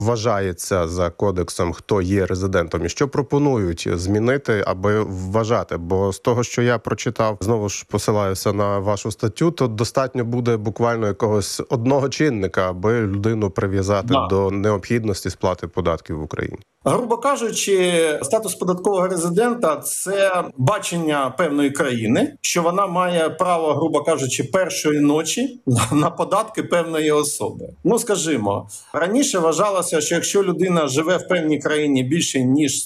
вважається за кодексом, хто є резидентом, і що пропонують змінити, аби вважати? Бо з того, що я прочитав, знову ж посилаюся на вашу статтю, то достатньо буде буквально якогось одного чинника, аби людину прив'язати до необхідності сплати податків в Україні. Грубо кажучи, статус податкового резидента – це бачення певної країни, що вона має право, грубо кажучи, першої ночі на податки певної особи. Ну, скажімо, раніше вважалося, що якщо людина живе в певній країні більше, ніж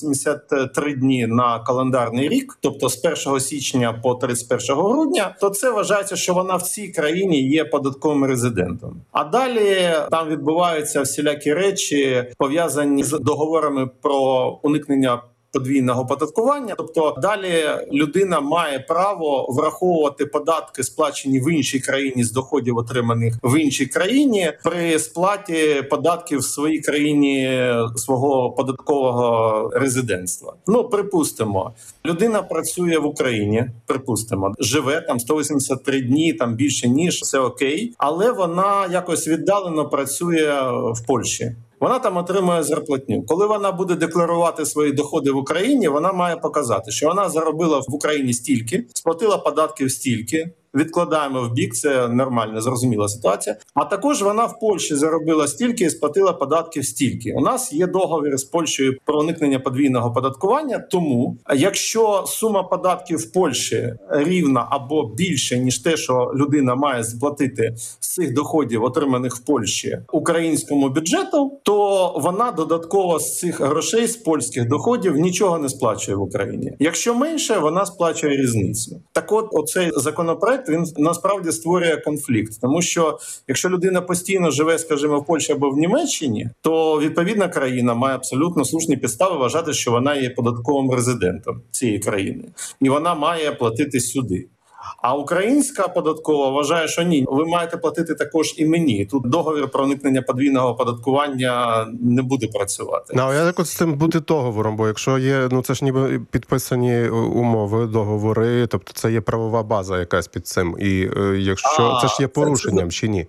183 дні на календарний рік, тобто з 1 січня по 31 грудня, то це вважається, що вона в цій країні є податковим резидентом. А далі там відбуваються всілякі речі, пов'язані з договорами про уникнення подвійного оподаткування. Тобто далі людина має право враховувати податки, сплачені в іншій країні з доходів, отриманих в іншій країні, при сплаті податків в своїй країні свого податкового резидентства. Ну, припустимо, людина працює в Україні, припустимо, живе там 183 дні, там більше ніж, все окей, але вона якось віддалено працює в Польщі. Вона там отримує зарплатню. Коли вона буде декларувати свої доходи в Україні, вона має показати, що вона заробила в Україні стільки, сплатила податків стільки, відкладаємо в бік, це нормальна, зрозуміла ситуація. А також вона в Польщі заробила стільки і сплатила податків стільки. У нас є договір з Польщею про уникнення подвійного оподаткування, тому якщо сума податків в Польщі рівна або більше, ніж те, що людина має сплатити з цих доходів, отриманих в Польщі, українському бюджету, то вона додатково з цих грошей, з польських доходів, нічого не сплачує в Україні. Якщо менше, вона сплачує різницю. Так от, оцей законопроект, він насправді створює конфлікт. Тому що, якщо людина постійно живе, скажімо, в Польщі або в Німеччині, то відповідна країна має абсолютно слушні підстави вважати, що вона є податковим резидентом цієї країни. І вона має платити сюди. А українська податкова вважає, що ні, ви маєте платити також і мені. Тут договір про уникнення подвійного оподаткування не буде працювати. А як от з цим бути договором? Бо якщо є, ну це ж ніби підписані умови, договори, тобто це є правова база якась під цим. І якщо це ж є порушенням чи ні?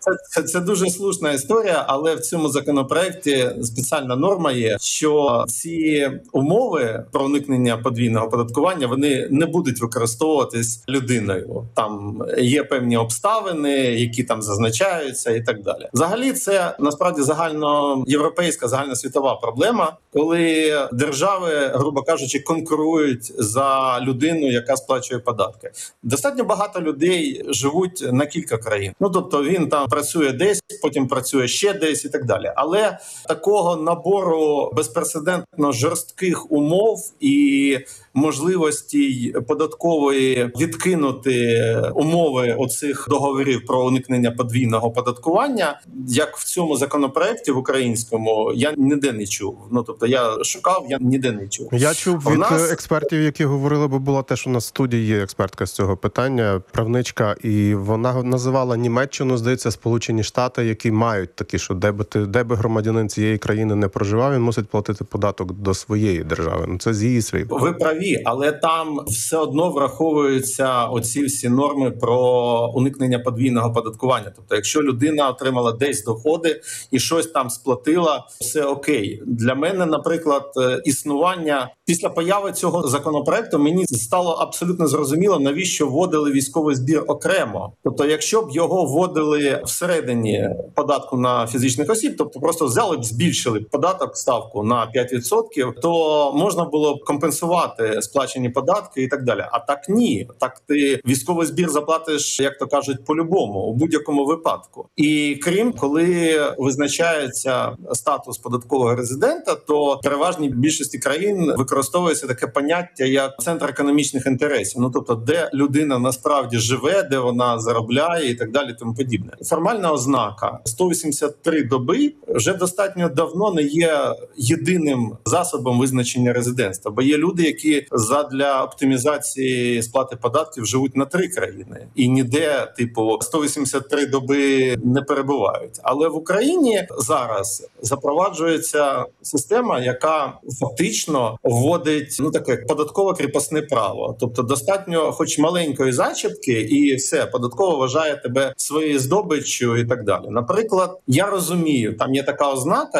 Це дуже слушна історія, але в цьому законопроекті спеціальна норма є, що ці умови про уникнення подвійного оподаткування, вони не будуть використовуватись людиною. Там є певні обставини, які там зазначаються і так далі. Взагалі це насправді загальноєвропейська, загальносвітова проблема, коли держави, грубо кажучи, конкурують за людину, яка сплачує податки. Достатньо багато людей живуть на кілька країн. Ну, тобто він там працює десь, потім працює ще десь і так далі. Але такого набору безпрецедентно жорстких умов і можливості податкової відкинути умови оцих договорів про уникнення подвійного оподаткування, як в цьому законопроекті в українському, я ніде не чув. Ну, тобто я шукав, я ніде не чув. Я чув від експертів, які говорили, бо була теж у нас в студії є експертка з цього питання, правничка, і вона називала Німеччину, здається, Сполучені Штати, які мають такі, що де би громадянин цієї країни не проживав, він мусить платити податок до своєї держави. Ну, це з її слів. Ви праві, але там все одно враховуються оці всі норми про уникнення подвійного оподаткування. Тобто, якщо людина отримала десь доходи і щось там сплатила, все окей. Для мене, наприклад, існування після появи цього законопроекту мені стало абсолютно зрозуміло, навіщо вводили військовий збір окремо. Тобто, якщо б його вводили всередині податку на фізичних осіб, тобто просто взяли б, збільшили податок, ставку на 5%, то можна було б компенсувати сплачені податки і так далі. А так ні. Так ти військовий збір заплатиш, як то кажуть, по-любому, у будь-якому випадку. І крім, коли визначається статус податкового резидента, то в переважній більшості країн використовується таке поняття, як центр економічних інтересів. Ну, тобто, де людина насправді живе, де вона заробляє і так далі, тому подібне. Формальна ознака 183 доби вже достатньо давно не є єдиним засобом визначення резидентства, бо є люди, які задля оптимізації сплати податків живуть на 3 країни і ніде, типу, 183 доби не перебувають. Але в Україні зараз запроваджується система, яка фактично вводить таке податкове кріпосне право. Тобто достатньо хоч маленької зачіпки, і все, податково вважає тебе своєю здобиччю виборчу і так далі. Наприклад, я розумію, там є така ознака,